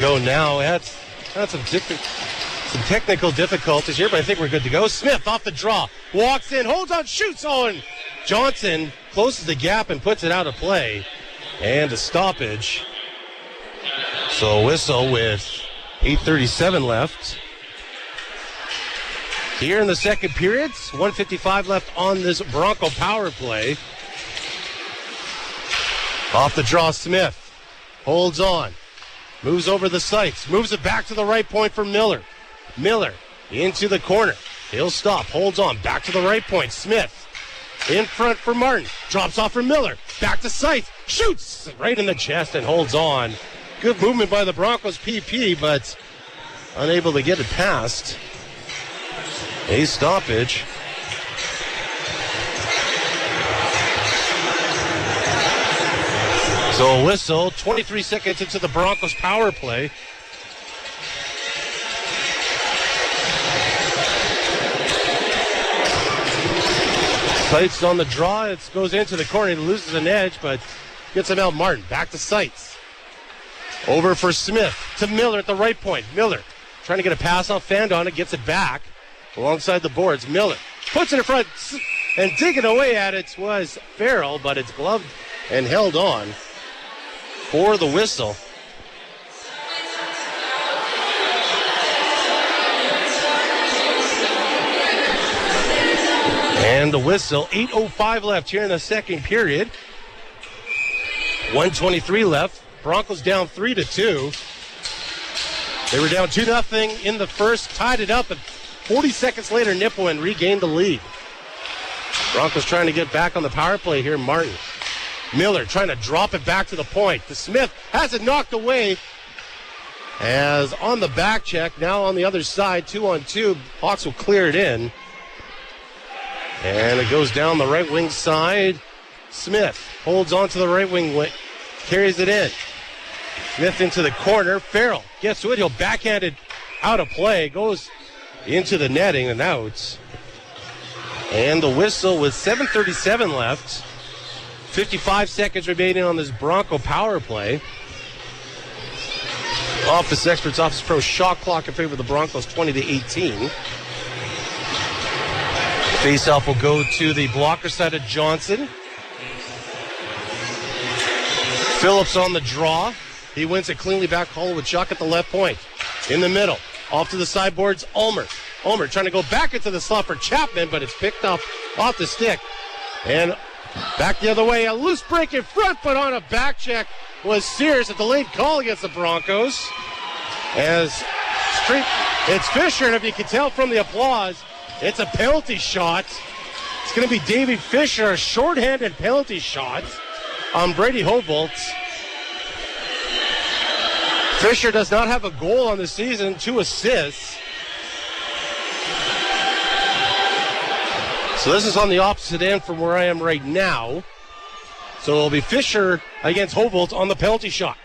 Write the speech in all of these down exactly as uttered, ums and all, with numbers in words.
go now. Had, had some, diff- some technical difficulties here, but I think we're good to go. Smith off the draw. Walks in, holds on, shoots. Oh, and Johnson closes the gap and puts it out of play. And a stoppage. So a whistle with eight thirty-seven left. Here in the second period, one fifty-five left on this Bronco power play. Off the draw, Smith holds on. Moves over the sights. Moves it back to the right point for Miller. Miller into the corner. He'll stop. Holds on. Back to the right point. Smith in front for Martin. Drops off for Miller. Back to sights. Shoots right in the chest and holds on. Good movement by the Broncos P P, but unable to get it past. A stoppage. So a whistle, twenty-three seconds into the Broncos power play. Sights on the draw. It goes into the corner. He loses an edge, but gets him out. Martin back to Sights. Over for Smith to Miller at the right point. Miller trying to get a pass off Fandon. It gets it back alongside the boards. Miller puts it in front and digging away at it was Farrell, but it's gloved and held on for the whistle. And the whistle, eight oh five left here in the second period. one twenty-three left. Broncos down three to two. They were down two nothing in the first, tied it up, and forty seconds later, Nipawin regained the lead. Broncos trying to get back on the power play here. Martin. Miller trying to drop it back to the point. The Smith has it knocked away. As on the back check, now on the other side, two on two. Hawks will clear it in. And it goes down the right wing side. Smith holds on to the right wing, carries it in. Smith into the corner. Farrell gets to it. He'll backhand it out of play. Goes into the netting and out. And the whistle with seven thirty-seven left. fifty-five seconds remaining on this Bronco power play. Office Experts Office Pro shot clock in favor of the Broncos, twenty to eighteen. Faceoff will go to the blocker side of Johnson. Phillips on the draw. He wins it cleanly back. Hollywood Chuck at the left point. In the middle. Off to the sideboards, Ulmer. Ulmer trying to go back into the slot for Chapman, but it's picked up off the stick. And back the other way. A loose break in front, but on a back check was Sears. A delayed call against the Broncos. As straight, it's Fisher, and if you can tell from the applause, it's a penalty shot. It's going to be David Fisher, a shorthanded penalty shot on Brady Hobolt. Fisher does not have a goal on the season, two assists. So this is on the opposite end from where I am right now. So it'll be Fisher against Hobolt on the penalty shot.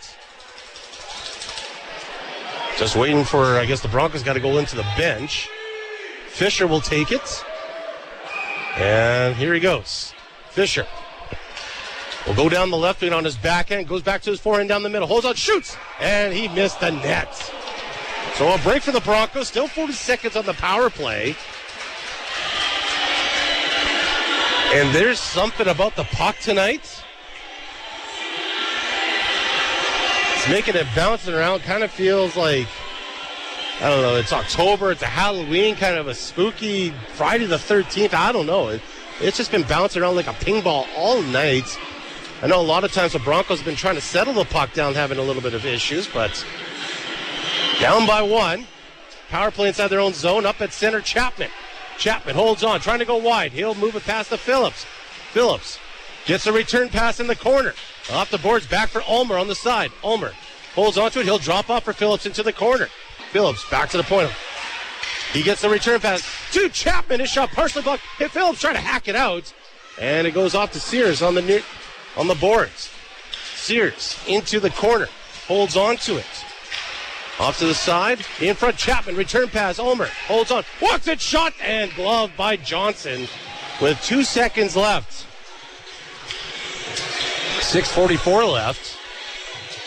Just waiting for, I guess the Broncos got to go into the bench. Fisher will take it. And here he goes. Fisher will go down the left wing on his backhand, goes back to his forehand down the middle, holds on, shoots, and he missed the net. So a break for the Broncos, still forty seconds on the power play. And there's something about the puck tonight. It's making it bouncing around, kind of feels like, I don't know, it's October, it's a Halloween, kind of a spooky Friday the thirteenth, I don't know. It, it's just been bouncing around like a ping ball all night. I know a lot of times the Broncos have been trying to settle the puck down, having a little bit of issues, but down by one. Power play inside their own zone, up at center, Chapman. Chapman holds on, trying to go wide. He'll move it past to Phillips. Phillips gets a return pass in the corner. Off the boards, back for Ulmer on the side. Ulmer holds onto it. He'll drop off for Phillips into the corner. Phillips back to the point. He gets the return pass to Chapman. His shot partially blocked. Hey, Phillips trying to hack it out. And it goes off to Sears on the near, on the boards. Sears into the corner. Holds on to it. Off to the side. In front, Chapman. Return pass. Ulmer holds on. Walks it. Shot and glove by Johnson with two seconds left. six forty-four left.